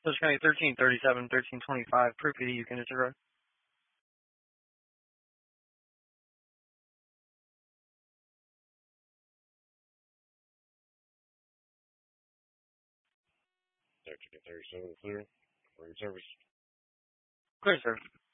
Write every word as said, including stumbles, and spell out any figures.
Coach County thirteen thirty-seven, thirteen twenty-five, proof of the you can interrupt. thirteen thirty-seven, clear. Road service. Clear, sir.